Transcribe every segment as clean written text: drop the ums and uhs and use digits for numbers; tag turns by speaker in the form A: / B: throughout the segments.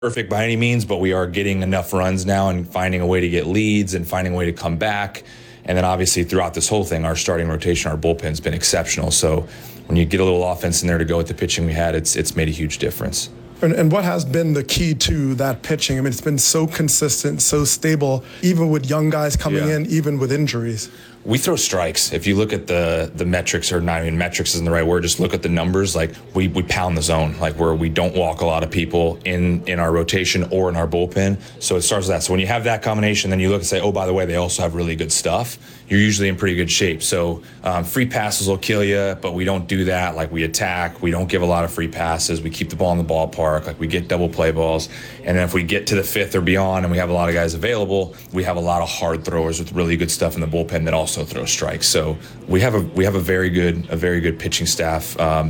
A: perfect by any means, but we are getting enough runs now and finding a way to get leads and finding a way to come back. And then obviously throughout this whole thing, our starting rotation, our bullpen's been exceptional. So when you get a little offense in there to go with the pitching we had, it's made a huge difference.
B: And what has been the key to that pitching? I mean, it's been so consistent, so stable, even with young guys coming in, even with injuries.
A: We throw strikes. If you look at the metrics, or not even metrics isn't the right word, just look at the numbers, like we pound the zone, like where we don't walk a lot of people in our rotation or in our bullpen. So it starts with that. So when you have that combination, then you look and say, oh, by the way, they also have really good stuff. You're usually in pretty good shape. So free passes will kill you, but we don't do that. Like we attack. We don't give a lot of free passes. We keep the ball in the ballpark. Like we get double play balls. And then if we get to the fifth or beyond and we have a lot of guys available, we have a lot of hard throwers with really good stuff in the bullpen that also throw strikes. So we have a very good pitching staff,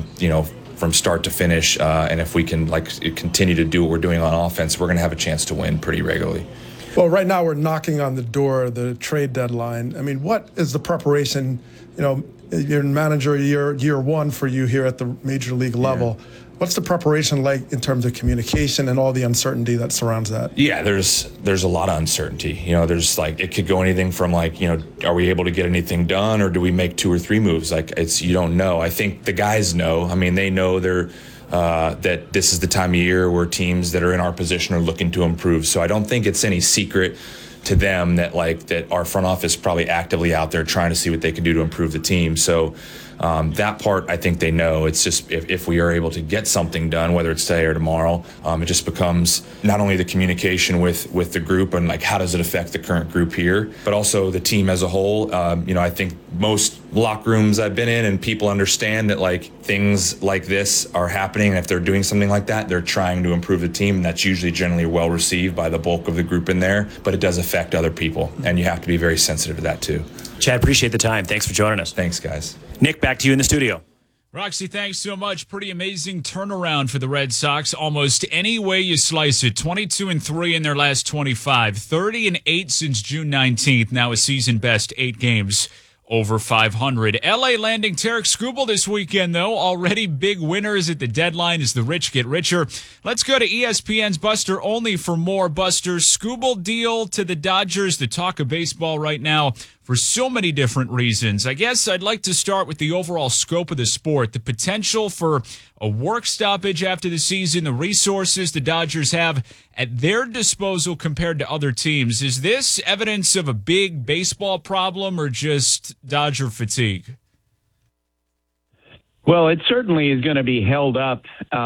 A: from start to finish. And if we can continue to do what we're doing on offense, we're going to have a chance to win pretty regularly.
B: Well, right now we're knocking on the door of the trade deadline. I mean, what is the preparation? You're manager year one for you here at the major league level. Yeah. What's the preparation like in terms of communication and all the uncertainty that surrounds that?
A: Yeah, there's a lot of uncertainty. There's it could go anything from are we able to get anything done, or do we make 2 or 3 moves? You don't know. I think the guys know. I mean, they know that this is the time of year where teams that are in our position are looking to improve. So I don't think it's any secret to them that our front office is probably actively out there trying to see what they can do to improve the team. So that part, I think they know. It's just if we are able to get something done, whether it's today or tomorrow, it just becomes not only the communication with the group and how does it affect the current group here, but also the team as a whole. I think most locker rooms I've been in and people understand that things like this are happening. And if they're doing something like that, they're trying to improve the team. And that's usually generally well received by the bulk of the group in there, but it does affect other people. And you have to be very sensitive to that too.
C: Chad, appreciate the time. Thanks for joining us.
A: Thanks, guys.
C: Nick, back to you in the studio.
D: Roxy, thanks so much. Pretty amazing turnaround for the Red Sox. Almost any way you slice it. 22-3 in their last 25. 30-8 since June 19th. Now a season best 8 games over 500. L.A. landing Tarik Skubal this weekend, though. Already big winners at the deadline as the rich get richer. Let's go to ESPN's Buster Olney for more. Buster, Skubal deal to the Dodgers, the talk of baseball right now for so many different reasons. I guess I'd like to start with the overall scope of the sport, the potential for a work stoppage after the season, the resources the Dodgers have at their disposal compared to other teams. Is this evidence of a big baseball problem or just Dodger fatigue?
E: Well, it certainly is going to be held up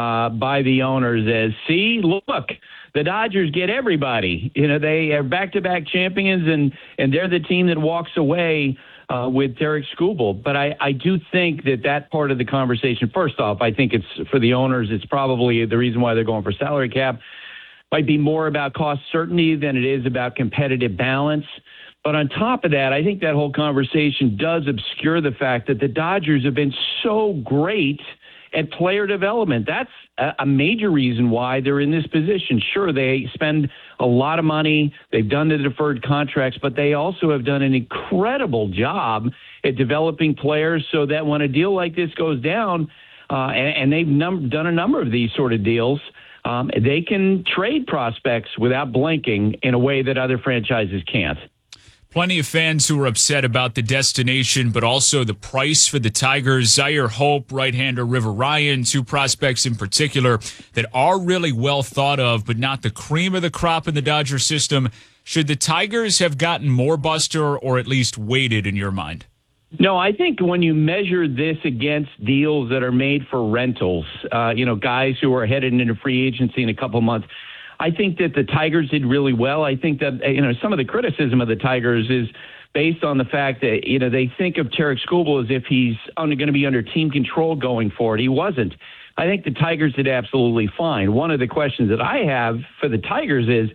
E: by the owners as, see, look, the Dodgers get everybody. They are back-to-back champions, and they're the team that walks away with Tarik Skubal. But I do think that part of the conversation, first off, I think it's for the owners, it's probably the reason why they're going for salary cap, might be more about cost certainty than it is about competitive balance. But on top of that, I think that whole conversation does obscure the fact that the Dodgers have been so great at player development. That's a major reason why they're in this position. Sure, they spend a lot of money. They've done the deferred contracts, but they also have done an incredible job at developing players so that when a deal like this goes down, and they've done a number of these sort of deals, they can trade prospects without blinking in a way that other franchises can't.
D: Plenty of fans who are upset about the destination, but also the price for the Tigers. Zaire Hope, right-hander River Ryan, 2 prospects in particular that are really well thought of, but not the cream of the crop in the Dodger system. Should the Tigers have gotten more, Buster, or at least waited in your mind?
E: No, I think when you measure this against deals that are made for rentals, guys who are headed into free agency in a couple of months, I think that the Tigers did really well. I think that, some of the criticism of the Tigers is based on the fact that, they think of Tarik Skubal as if he's going to be under team control going forward. He wasn't. I think the Tigers did absolutely fine. One of the questions that I have for the Tigers is,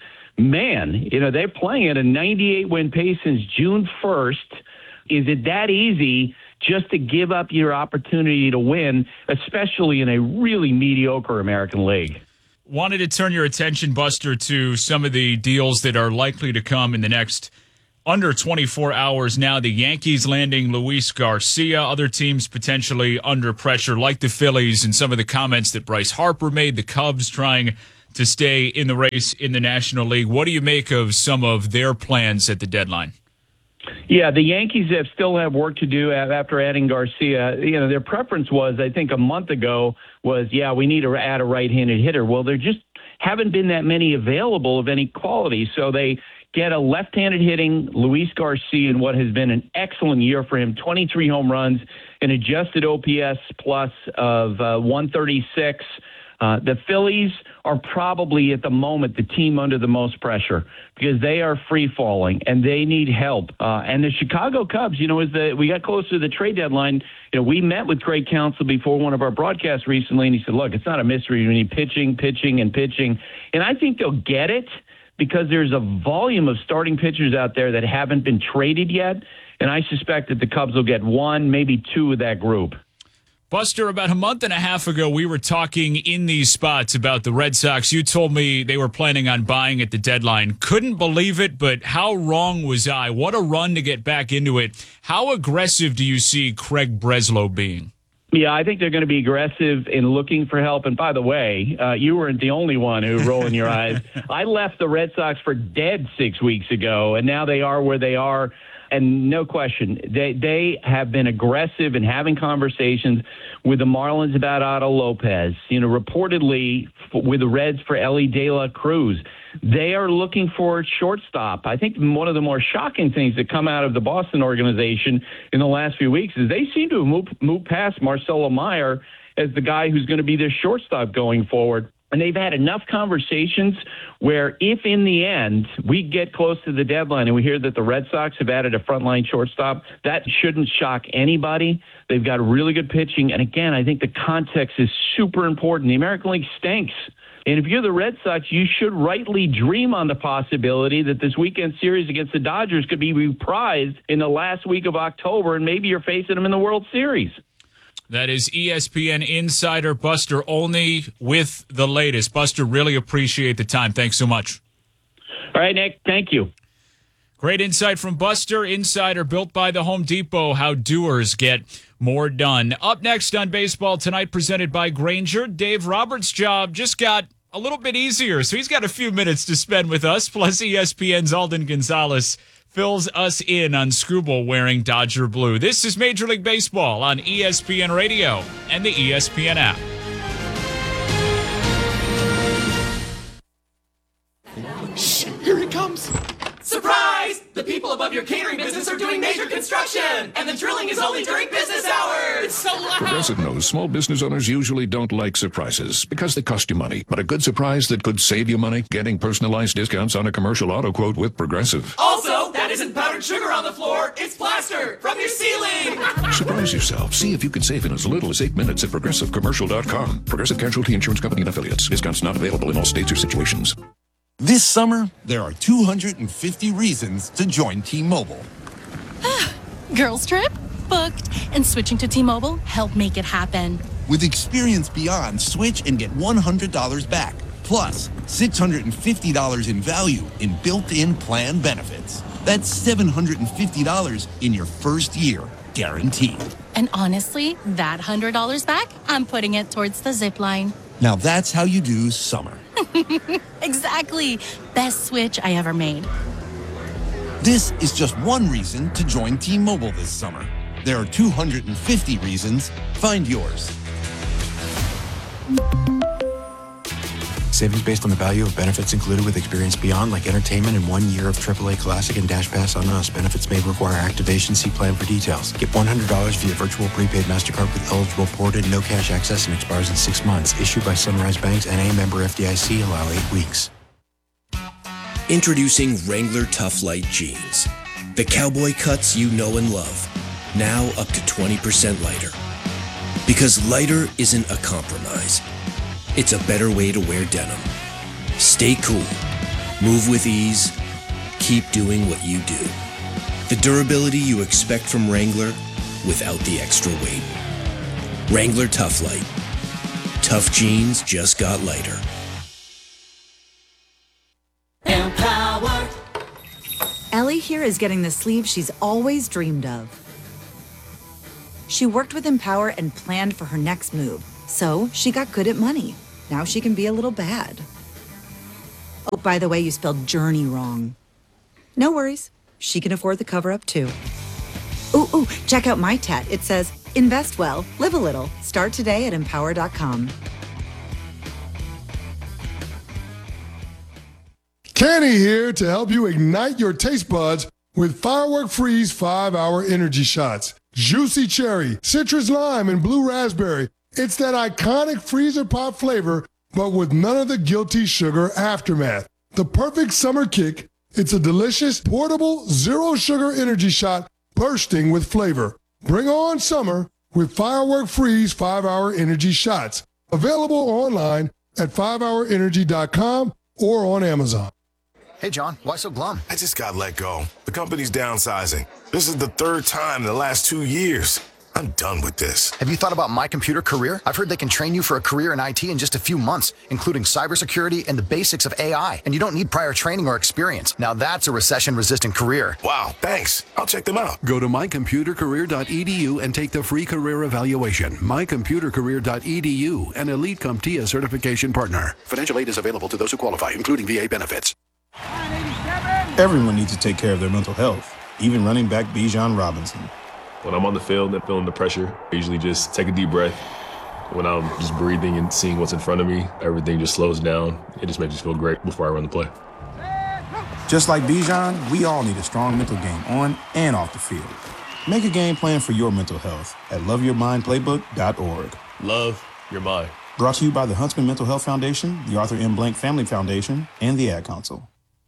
E: they're playing at a 98-win pace since June 1st. Is it that easy just to give up your opportunity to win, especially in a really mediocre American League?
D: Wanted to turn your attention, Buster, to some of the deals that are likely to come in the next under 24 hours now. The Yankees landing Luis Garcia, other teams potentially under pressure like the Phillies, and some of the comments that Bryce Harper made, the Cubs trying to stay in the race in the National League. What do you make of some of their plans at the deadline?
E: Yeah, the Yankees still have work to do after adding Garcia. Their preference was, I think a month ago, we need to add a right-handed hitter. Well, there just haven't been that many available of any quality. So they get a left-handed hitting Luis Garcia in what has been an excellent year for him, 23 home runs, an adjusted OPS plus of 136. The Phillies are probably at the moment the team under the most pressure because they are free-falling and they need help. And the Chicago Cubs, as we got closer to the trade deadline, we met with Craig Counsell before one of our broadcasts recently, and he said, look, it's not a mystery. We need pitching. And I think they'll get it because there's a volume of starting pitchers out there that haven't been traded yet, and I suspect that the Cubs will get one, maybe two of that group.
D: Buster, about a month and a half ago, we were talking in these spots about the Red Sox. You told me they were planning on buying at the deadline. Couldn't believe it, but how wrong was I? What a run to get back into it. How aggressive do you see Craig Breslow being?
E: Yeah, I think they're going to be aggressive in looking for help. And by the way, you weren't the only one who rolling your eyes. I left the Red Sox for dead 6 weeks ago, and now they are where they are. And no question, they have been aggressive in having conversations with the Marlins about Otto Lopez. Reportedly with the Reds for Ellie De La Cruz. They are looking for a shortstop. I think one of the more shocking things that come out of the Boston organization in the last few weeks is they seem to have moved past Marcelo Meyer as the guy who's going to be their shortstop going forward. And they've had enough conversations where if in the end we get close to the deadline and we hear that the Red Sox have added a frontline shortstop, that shouldn't shock anybody. They've got really good pitching. And again, I think the context is super important. The American League stinks. And if you're the Red Sox, you should rightly dream on the possibility that this weekend series against the Dodgers could be reprised in the last week of October, and maybe you're facing them in the World Series.
D: That is ESPN insider Buster Olney with the latest. Buster, really appreciate the time. Thanks so much.
E: All right, Nick. Thank you.
D: Great insight from Buster, insider built by the Home Depot, how doers get more done. Up next on Baseball Tonight, presented by Grainger, Dave Roberts' job just got a little bit easier, so he's got a few minutes to spend with us, plus ESPN's Alden Gonzalez fills us in on Screwball wearing Dodger blue. This is Major League Baseball on ESPN Radio and the ESPN app.
F: Shh, here it comes. Surprise! The people above your catering business are doing major construction, and the drilling is only during business hours. It's so loud.
G: Progressive knows small business owners usually don't like surprises because they cost you money. But a good surprise that could save you money? Getting personalized discounts on a commercial auto quote with Progressive.
F: Also, that isn't powdered sugar on the floor. It's plaster from your ceiling.
G: Surprise yourself. See if you can save in as little as 8 minutes at ProgressiveCommercial.com. Progressive Casualty Insurance Company and Affiliates. Discounts not available in all states or situations.
H: This summer, there are 250 reasons to join T-Mobile.
I: Girls trip? Booked. And switching to T-Mobile helped make it happen.
H: With Experience Beyond, switch and get $100 back. Plus, $650 in value in built-in plan benefits. That's $750 in your first year, guaranteed.
I: And honestly, that $100 back, I'm putting it towards the zip line.
H: Now that's how you do summer.
I: Exactly. Best switch I ever made.
H: This is just one reason to join T-Mobile this summer. There are 250 reasons. Find yours.
J: Savings based on the value of benefits included with Experience Beyond, like entertainment and 1 year of AAA Classic and Dash Pass on Us. Benefits may require activation. See plan for details. Get $100 via virtual prepaid MasterCard with eligible ported, no cash access, and expires in 6 months. Issued by Sunrise Banks, N.A. member FDIC. Allow 8 weeks.
K: Introducing Wrangler Tough Light Jeans. The cowboy cuts you know and love. Now up to 20% lighter. Because lighter isn't a compromise. It's a better way to wear denim. Stay cool. Move with ease. Keep doing what you do. The durability you expect from Wrangler without the extra weight. Wrangler Tough Light. Tough jeans just got lighter.
L: Empower. Ellie here is getting the sleeve she's always dreamed of. She worked with Empower and planned for her next move. So she got good at money. Now she can be a little bad. Oh, by the way, you spelled journey wrong. No worries. She can afford the cover-up, too. Ooh, check out my tat. It says, invest well, live a little. Start today at empower.com.
M: Kenny here to help you ignite your taste buds with Firework Freeze 5-Hour Energy Shots. Juicy cherry, citrus lime, and blue raspberry. It's that iconic freezer pop flavor, but with none of the guilty sugar aftermath. The perfect summer kick. It's a delicious, portable, zero-sugar energy shot bursting with flavor. Bring on summer with Firework Freeze 5-Hour Energy Shots. Available online at 5hourenergy.com or on Amazon.
N: Hey, John, why so glum?
O: I just got let go. The company's downsizing. This is the third time in the last 2 years. I'm done with this.
N: Have you thought about My Computer Career? I've heard they can train you for a career in IT in just a few months, including cybersecurity and the basics of AI. And you don't need prior training or experience. Now that's a recession-resistant career.
O: Wow, thanks. I'll check them out.
P: Go to mycomputercareer.edu and take the free career evaluation. Mycomputercareer.edu, an Elite CompTIA certification partner. Financial aid is available to those who qualify, including VA benefits.
J: Everyone needs to take care of their mental health, even running back Bijan Robinson.
Q: When I'm on the field and feeling the pressure, I usually just take a deep breath. When I'm just breathing and seeing what's in front of me, everything just slows down. It just makes me feel great before I run the play.
J: Just like Bijan, we all need a strong mental game on and off the field. Make a game plan for your mental health at loveyourmindplaybook.org.
Q: Love your mind.
J: Brought to you by the Huntsman Mental Health Foundation, the Arthur M. Blank Family Foundation, and the Ad Council.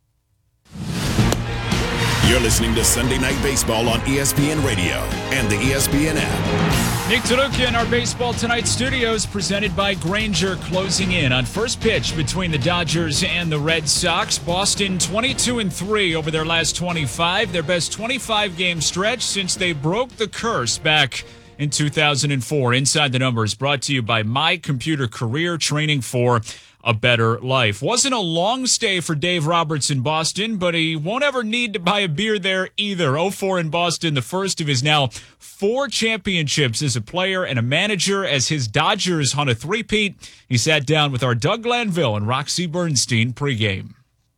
R: You're listening to Sunday Night Baseball on ESPN Radio and the ESPN app.
D: Nick Taruka in our Baseball Tonight studios, presented by Grainger, closing in on first pitch between the Dodgers and the Red Sox. Boston 22-3 over their last 25, their best 25-game stretch since they broke the curse back in 2004. Inside the Numbers, brought to you by My Computer Career, training for a better life. Wasn't a long stay for Dave Roberts in Boston, but he won't ever need to buy a beer there either. 0-4 in Boston, the first of his now 4 championships as a player and a manager. As his Dodgers hunt a three-peat, he sat down with our Doug Glanville and Roxy Bernstein pregame.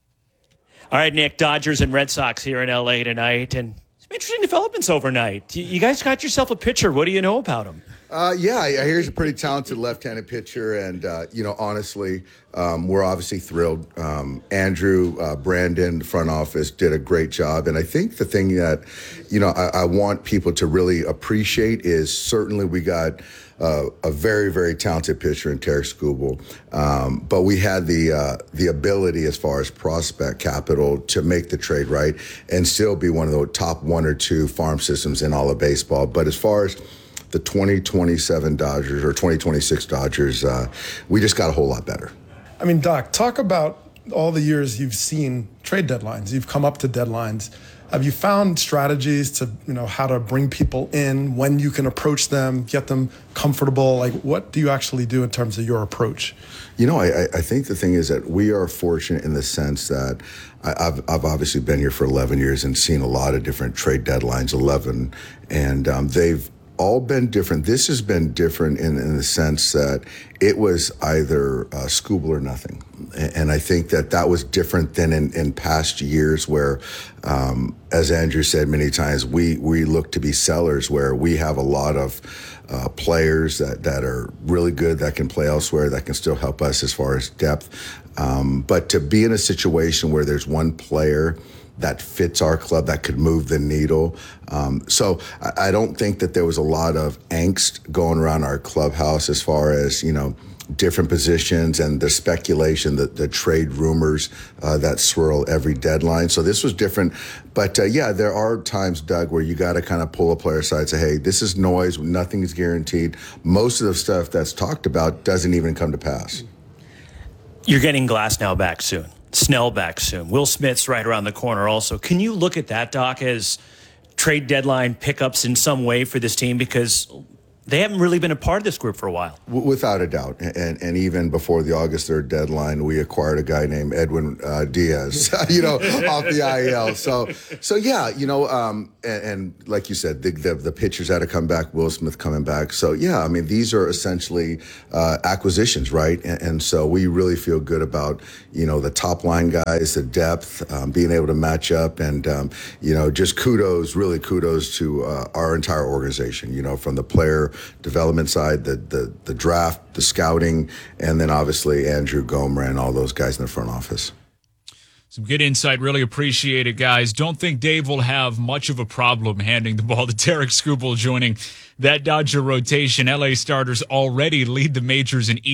C: All right, Nick, Dodgers and Red Sox here in L.A. tonight, and some interesting developments overnight. You guys got yourself a pitcher. What do you know about him?
S: Yeah, I hear he's a pretty talented left-handed pitcher, and honestly, we're obviously thrilled. Andrew, Brandon, front office did a great job, and I think the thing that I want people to really appreciate is certainly we got a very, very talented pitcher in Tarik Skubal, but we had the ability as far as prospect capital to make the trade right and still be one of the top 1 or 2 farm systems in all of baseball. But as far as the 2027 Dodgers or 2026 Dodgers, we just got a whole lot better.
B: I mean, Doc, talk about all the years you've seen trade deadlines. You've come up to deadlines. Have you found strategies to, how to bring people in, when you can approach them, get them comfortable? Like, what do you actually do in terms of your approach?
S: I think the thing is that we are fortunate in the sense that I've obviously been here for 11 years and seen a lot of different trade deadlines, 11, and they've all been different. This has been different in the sense that it was either Skubal or nothing. And I think that was different than in past years where, as Andrew said many times, we look to be sellers where we have a lot of players that are really good, that can play elsewhere, that can still help us as far as depth. But to be in a situation where there's one player that fits our club, that could move the needle. So I don't think that there was a lot of angst going around our clubhouse as far as, different positions and the speculation, the trade rumors that swirl every deadline. So this was different. But there are times, Doug, where you got to kind of pull a player aside and say, hey, this is noise. Nothing is guaranteed. Most of the stuff that's talked about doesn't even come to pass.
C: You're getting Glasnow back soon. Snell back soon. Will Smith's right around the corner also. Can you look at that, Doc, as trade deadline pickups in some way for this team? Because They haven't really been a part of this group for a while.
S: Without a doubt. And even before the August 3rd deadline, we acquired a guy named Edwin Diaz, off the IL. So yeah, and like you said, the pitchers had to come back, Will Smith coming back. So yeah, I mean, these are essentially acquisitions, right? And so we really feel good about, the top line guys, the depth, being able to match up, and, just kudos to our entire organization, from the player development side, the draft, the scouting, and then obviously Andrew Gomer and all those guys in the front office.
D: Some good insight. Really appreciate it, guys. Don't think Dave will have much of a problem handing the ball to Tarik Skubal joining that Dodger rotation. LA starters already lead the majors in